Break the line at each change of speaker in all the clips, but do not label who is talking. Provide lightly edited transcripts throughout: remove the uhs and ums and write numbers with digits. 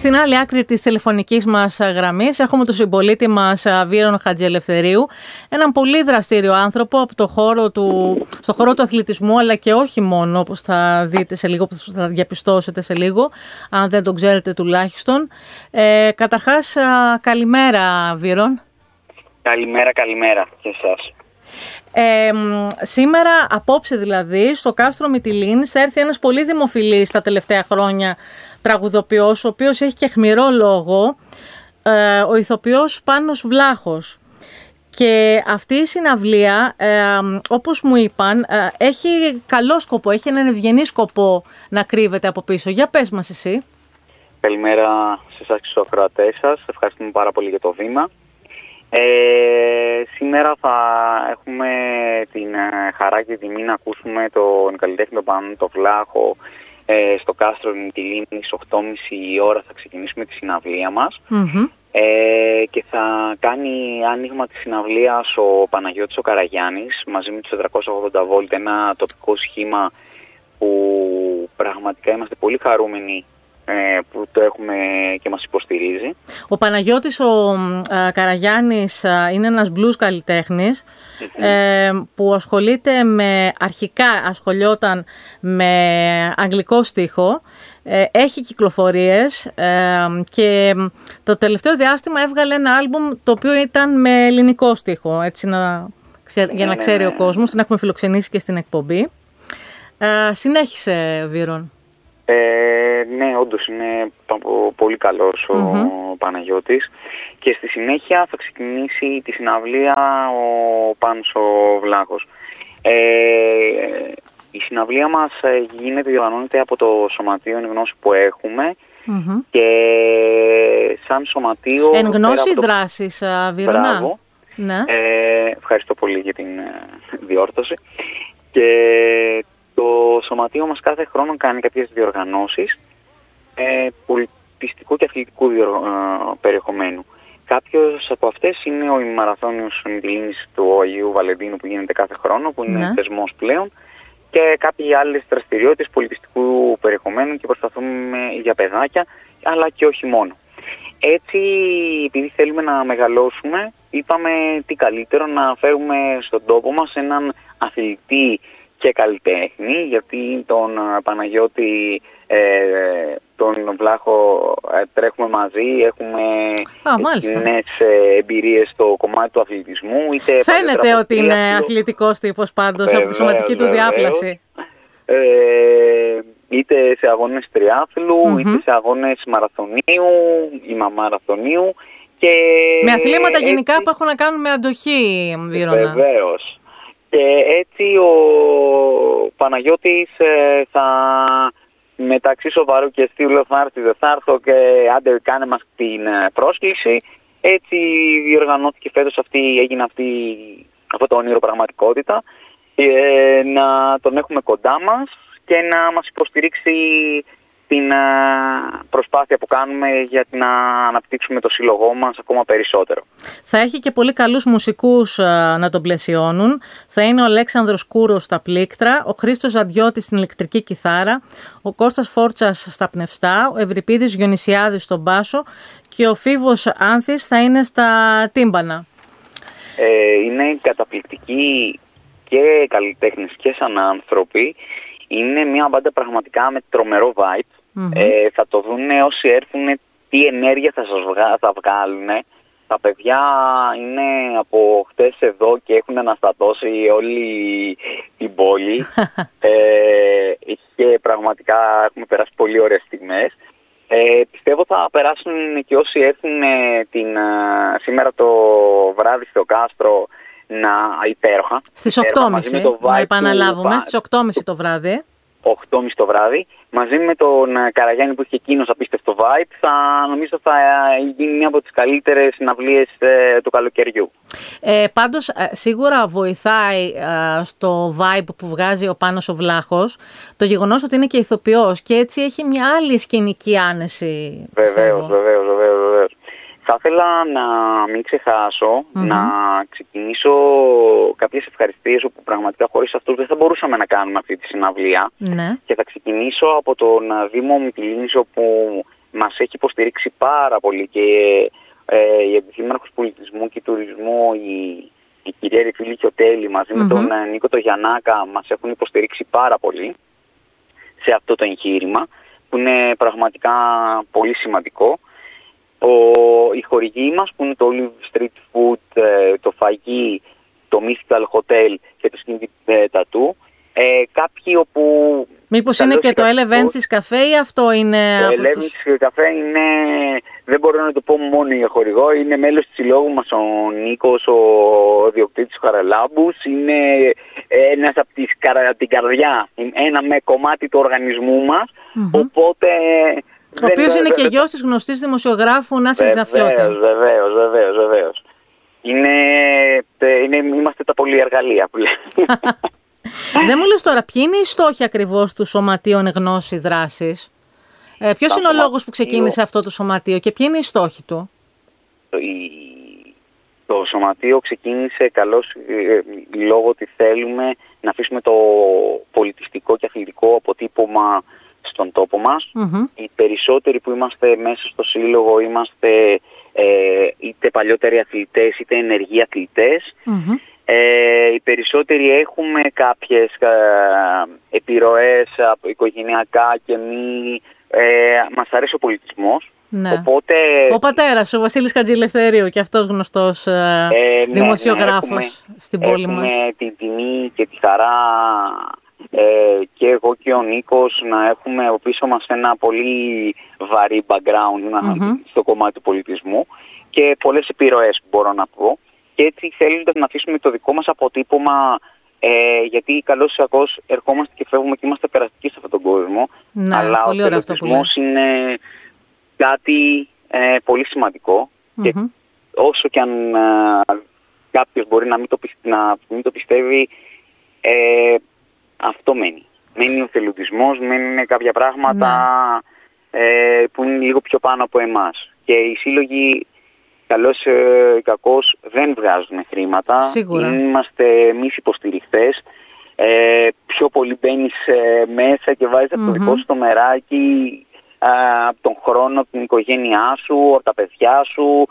στην άλλη άκρη της τηλεφωνικής μας γραμμής έχουμε τον συμπολίτη μας Βίρον Χατζιελευθερίου, έναν πολύ δραστήριο άνθρωπο από στο χώρο του αθλητισμού, αλλά και όχι μόνο, όπως θα δείτε σε λίγο, όπως θα διαπιστώσετε σε λίγο, αν δεν τον ξέρετε τουλάχιστον. Καταρχάς, καλημέρα Βίρον.
Καλημέρα και εσάς.
Σήμερα, απόψε δηλαδή, στο κάστρο Μυτιλήνης θα έρθει ένας πολύ δημοφιλής τα τελευταία χρόνια τραγουδοποιός, ο οποίος έχει και αιχμηρό λόγο, ο ηθοποιός Πάνος Βλάχος. Και αυτή η συναυλία, όπως μου είπαν, έχει καλό σκοπό, έχει έναν ευγενή σκοπό να κρύβεται από πίσω. Για πες μας εσύ.
Καλημέρα σε εσάς και στους ακροατές σας. Ευχαριστούμε πάρα πολύ για το βήμα. Σήμερα θα έχουμε την χαρά και τιμή να ακούσουμε τον καλλιτέχνη τον Πάνο Βλάχο στο κάστρο Μυτιλήνης. 8.30 η ώρα θα ξεκινήσουμε τη συναυλία μας. Και θα κάνει άνοιγμα της συναυλίας ο Παναγιώτης ο Καραγιάννης μαζί με τους 480 βόλτ, ένα τοπικό σχήμα που πραγματικά είμαστε πολύ χαρούμενοι που το έχουμε και μας υποστηρίζει. Ο
Παναγιώτης ο Καραγιάννης είναι ένας blues καλλιτέχνης που αρχικά ασχολιόταν με αγγλικό στίχο. Έχει κυκλοφορίες και το τελευταίο διάστημα έβγαλε ένα άλμπουμ το οποίο ήταν με ελληνικό στίχο, έτσι για να ξέρει ο κόσμος. Την έχουμε φιλοξενήσει και στην εκπομπή. Συνέχισε, Βίρον.
Ναι, όντως είναι πολύ καλός ο Παναγιώτης, και στη συνέχεια θα ξεκινήσει τη συναυλία ο Πάνος ο Βλάχος. Η συναυλία μας διοργανώνεται από το Σωματείο Εν Γνώση που έχουμε και σαν σωματείο...
Εν Γνώση δράσης, Βίρονα.
Μπράβο.
Ναι.
Ευχαριστώ πολύ για την διόρθωση. Και το σωματείο μας κάθε χρόνο κάνει κάποιες διοργανώσεις πολιτιστικού και αθλητικού περιεχομένου. Κάποιος από αυτές είναι ο ημιμαραθώνιος Μυτιλήνης του Αγίου Βαλεντίνου που γίνεται κάθε χρόνο, που είναι θεσμός πλέον, και κάποιοι άλλες δραστηριότητες πολιτιστικού περιεχομένου, και προσπαθούμε για παιδάκια, αλλά και όχι μόνο. Έτσι, επειδή θέλουμε να μεγαλώσουμε, είπαμε τι καλύτερο να φέρουμε στον τόπο μας έναν αθλητή και καλλιτέχνη, γιατί τον Παναγιώτη τον Βλάχο τρέχουμε μαζί, έχουμε κοινές εμπειρίες στο κομμάτι του αθλητισμού.
Φαίνεται ότι είναι αθλητικός τύπος πάντως, από τη σωματική του διάπλαση.
Είτε σε αγώνες τριάθλου, είτε σε αγώνες μαραθωνίου, ημαμαραθωνίου.
Με αθλήματα γενικά που έχουν να κάνουν με αντοχή, Βίρονα.
Βεβαίως. Και έτσι ο Παναγιώτης θα, μεταξύ σοβαρού και αστείου, θα έρθω και άντε κάνε μας την πρόσκληση. Έτσι διοργανώθηκε φέτος έγινε αυτό το όνειρο πραγματικότητα, να τον έχουμε κοντά μας και να μας υποστηρίξει την προσπάθεια που κάνουμε για να αναπτύξουμε το σύλλογό μας ακόμα περισσότερο.
Θα έχει και πολύ καλούς μουσικούς να τον πλαισιώνουν. Θα είναι ο Αλέξανδρος Κούρος στα πλήκτρα, ο Χρήστος Ζαντιώτης στην ηλεκτρική κιθάρα, ο Κώστας Φόρτσας στα πνευστά, ο Ευρυπίδης Γιονυσιάδης στον μπάσο και ο Φίβος Άνθης θα είναι στα τύμπανα.
Είναι καταπληκτικοί και καλλιτέχνες και σαν άνθρωποι. Είναι μια μπάντα πραγματικά με τρομερό vibe. Θα το δούνε όσοι έρθουν, τι ενέργεια θα βγάλουν. Τα παιδιά είναι από χτες εδώ και έχουν αναστατώσει όλη την πόλη. Και πραγματικά έχουμε περάσει πολύ ωραίες στιγμές. Πιστεύω θα περάσουν και όσοι έρθουν σήμερα το βράδυ στο κάστρο υπέροχα.
Στις 8.30 να επαναλάβουμε, στις 8.30 το βράδυ.
8.30 το βράδυ, μαζί με τον Καραγιάννη που είχε εκείνος απίστευτο vibe, νομίζω θα γίνει μια από τις καλύτερες συναυλίες του καλοκαιριού.
Πάντως σίγουρα βοηθάει στο vibe που βγάζει ο Πάνος ο Βλάχος το γεγονός ότι είναι και ηθοποιός και έτσι έχει μια άλλη σκηνική άνεση.
Βεβαίως. Θα ήθελα να μην ξεχάσω να ξεκινήσω κάποιες ευχαριστίες, όπου πραγματικά χωρίς αυτούς δεν θα μπορούσαμε να κάνουμε αυτή τη συναυλία. Και θα ξεκινήσω από τον Δήμο Μυτιλήνης, όπου μας έχει υποστηρίξει πάρα πολύ και η Αντιδήμαρχος Πολιτισμού και Τουρισμού, η κυρία Ρεφίλη Χιωτέλη μαζί με τον Νίκο το Γιαννάκα μας έχουν υποστηρίξει πάρα πολύ σε αυτό το εγχείρημα, που είναι πραγματικά πολύ σημαντικό. Οι χορηγοί μας που είναι το Olive Street Food, το Φαγί, το Mystical Hotel και το Skin Tattoo, κάποιοι όπου...
Μήπως είναι και το Elevensis Cafe ή αυτό είναι
το
από
Elevensis Cafe είναι, δεν μπορώ να το πω μόνο για χορηγό, είναι μέλος του συλλόγου μας ο Νίκος, ο διοκτήτης του Χαραλάμπους, είναι ένας από την καρδιά, ένα με κομμάτι του οργανισμού μας, οπότε...
Ο οποίος είναι και γιος της γνωστής δημοσιογράφου Νάσης Δαφιώτη.
Βεβαίως. Είμαστε τα πολυεργαλεία που λέμε.
Δεν μου λες τώρα, ποιοι είναι οι στόχοι ακριβώς του Σωματείου Γνώση Δράσης? Ποιος είναι ο λόγος που ξεκίνησε αυτό το σωματείο και ποιοι είναι οι στόχοι του?
Το σωματείο ξεκίνησε καλώς λόγω ότι θέλουμε να αφήσουμε το πολιτιστικό και αθλητικό αποτύπωμα στον τόπο μας. Οι περισσότεροι που είμαστε μέσα στο σύλλογο είμαστε είτε παλιότεροι αθλητές είτε ενεργοί αθλητές. Οι περισσότεροι έχουμε κάποιες επιρροές οικογενειακά και μη. Μας αρέσει ο πολιτισμός.
Ναι.
Οπότε...
Ο πατέρας, ο Βασίλης Χατζηλευθερίου, και αυτός γνωστός δημοσιογράφος στην πόλη μας.
Έχουμε την τιμή και τη χαρά και εγώ και ο Νίκος να έχουμε πίσω μας ένα πολύ βαρύ background στο κομμάτι του πολιτισμού και πολλές επιρροές μπορώ να πω. Και έτσι θέλοντας να αφήσουμε το δικό μας αποτύπωμα, γιατί καλώς ή κακώς ερχόμαστε και φεύγουμε και είμαστε περαστικοί σε αυτόν τον κόσμο.
Ναι,
αλλά ο
πολιτισμός
είναι κάτι πολύ σημαντικό και όσο και αν κάποιος μπορεί να μην το πιστεύει, αυτό μένει. Μένει ο θελοντισμός, μένουν κάποια πράγματα που είναι λίγο πιο πάνω από εμάς. Και οι σύλλογοι, καλώς ή κακώς, δεν βγάζουν χρήματα.
Σίγουρα.
Είμαστε εμείς υποστηριχτές. Πιο πολύ μπαίνεις μέσα και βάζεις από το δικό σου το μεράκι, από τον χρόνο, από την οικογένειά σου, από τα παιδιά σου.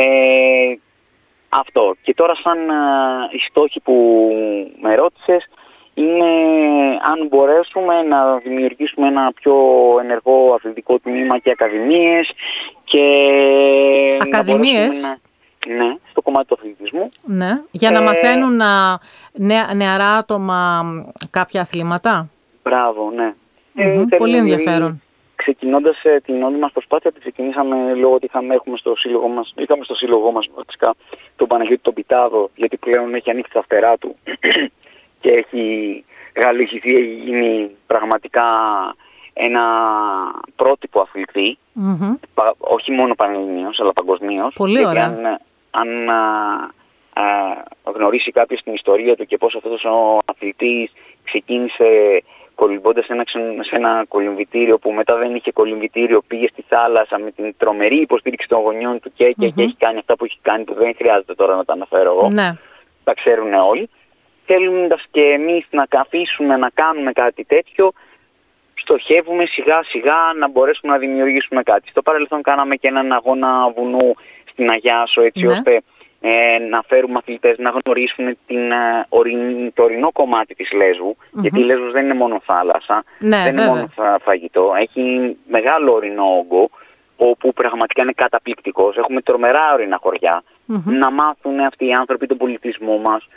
Αυτό. Και τώρα σαν οι στόχοι που με ρώτησες είναι αν μπορέσουμε να δημιουργήσουμε ένα πιο ενεργό αθλητικό τμήμα και ακαδημίες και...
Ακαδημίες?
Ναι, στο κομμάτι του αθλητισμού.
Ναι, για να μαθαίνουν νεαρά άτομα κάποια αθλήματα.
Μπράβο, ναι.
Πολύ ενδιαφέρον.
Ξεκινώντας την όλη μας προσπάθεια, τη ξεκινήσαμε λόγω ότι είχαμε στο σύλλογό μας βασικά τον Παναγιώτη τον Πιτάδο, γιατί πλέον έχει ανοίξει τα φτερά του και έχει γαλλικηθεί, έχει γίνει πραγματικά ένα πρότυπο αθλητή, όχι μόνο πανελληνίως αλλά παγκοσμίως.
Πολύ ωραία.
Αν γνωρίσει κάποιος την ιστορία του και πώς αυτός ο αθλητής ξεκίνησε κολυμβώντας σε ένα κολυμβητήριο που μετά δεν είχε κολυμβητήριο, πήγε στη θάλασσα με την τρομερή υποστήριξη των γονιών του και έχει κάνει αυτά που έχει κάνει, που δεν χρειάζεται τώρα να τα αναφέρω εγώ.
Ναι.
Τα ξέρουν όλοι. Θέλοντας και εμείς να αφήσουμε να κάνουμε κάτι τέτοιο, στοχεύουμε σιγά σιγά να μπορέσουμε να δημιουργήσουμε κάτι. Στο παρελθόν κάναμε και έναν αγώνα βουνού στην Αγιάσο, έτσι ώστε να φέρουμε αθλητές να γνωρίσουν το ορεινό κομμάτι της Λέσβου, γιατί η Λέσβος δεν είναι μόνο θάλασσα, δεν είναι μόνο φαγητό, έχει μεγάλο ορεινό όγκο, όπου πραγματικά είναι καταπληκτικός. Έχουμε τρομερά ορεινά χωριά, να μάθουν αυτοί οι άνθρωποι τον πολιτισμό μας,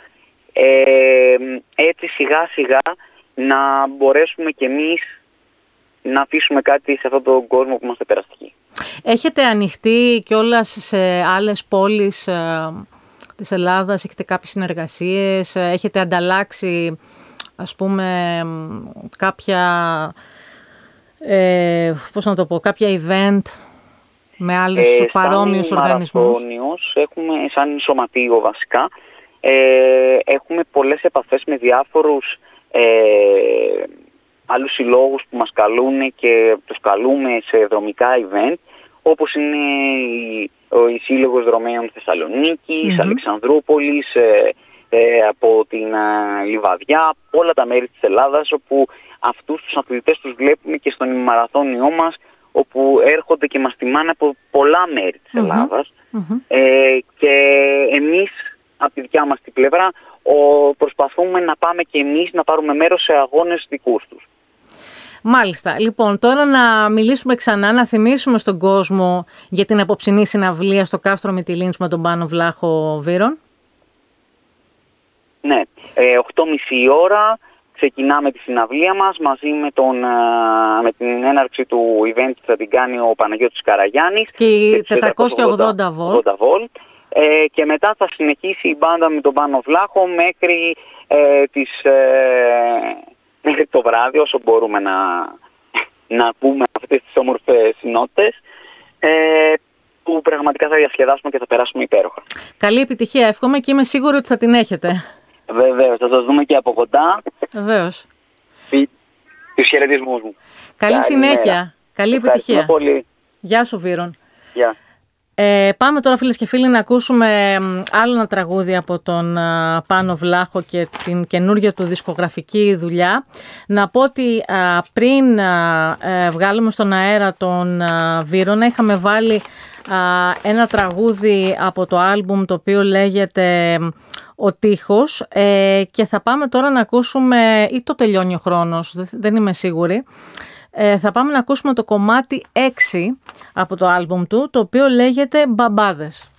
έτσι σιγά σιγά να μπορέσουμε κι εμείς να αφήσουμε κάτι σε αυτόν τον κόσμο που είμαστε περαστικοί.
Έχετε ανοιχτεί κιόλας σε άλλες πόλεις της Ελλάδας, έχετε κάποιες συνεργασίες, έχετε ανταλλάξει, ας πούμε, κάποια, κάποια event με άλλους παρόμοιους οργανισμούς?
Έχουμε σαν σωματείο βασικά, έχουμε πολλές επαφές με διάφορους άλλους συλλόγους που μας καλούν και τους καλούμε σε δρομικά event, όπως είναι η Σύλλογος Δρομέων Θεσσαλονίκης, Αλεξανδρούπολης, από την Λιβαδιά, όλα τα μέρη της Ελλάδας, όπου αυτούς τους αθλητές τους βλέπουμε και στον ημιμαραθώνιό μας, όπου έρχονται και μας τιμάνε από πολλά μέρη της Ελλάδας. Και εμείς από τη δικιά μας την πλευρά προσπαθούμε να πάμε και εμείς να πάρουμε μέρος σε αγώνες δικούς τους.
Μάλιστα. Λοιπόν, τώρα να μιλήσουμε ξανά, να θυμίσουμε στον κόσμο για την απόψινή συναυλία στο Κάστρο Μυτιλήνης με τον Πάνο Βλάχο Βύρον.
Ναι, 8.30 η ώρα ξεκινάμε τη συναυλία μας μαζί με την έναρξη του event που θα την κάνει ο Παναγιώτης Καραγιάννης.
Και η 480 volt.
Και μετά θα συνεχίσει η μπάντα με τον Πάνο Βλάχο μέχρι το βράδυ, όσο μπορούμε να πούμε αυτές τις όμορφες νότες, που πραγματικά θα διασκεδάσουμε και θα περάσουμε υπέροχα.
Καλή επιτυχία, εύχομαι, και είμαι σίγουρη ότι θα την έχετε.
Βεβαίως, θα σας δούμε και από κοντά.
Βεβαίως.
Τους χαιρετισμούς μου.
Καλή συνέχεια. Καλή επιτυχία.
Πολύ.
Γεια σου, Βύρον.
Γεια.
Πάμε τώρα, φίλες και φίλοι, να ακούσουμε άλλο ένα τραγούδι από τον Πάνο Βλάχο και την καινούργια του δισκογραφική δουλειά. Να πω ότι πριν βγάλουμε στον αέρα τον Βύρονα, είχαμε βάλει ένα τραγούδι από το άλμπουμ το οποίο λέγεται «Ο Τείχος», και θα πάμε τώρα να ακούσουμε, ή το τελειώνει ο χρόνος, δεν είμαι σίγουρη. Θα πάμε να ακούσουμε το κομμάτι 6 από το άλμπουμ του, το οποίο λέγεται «Μπαμπάδες».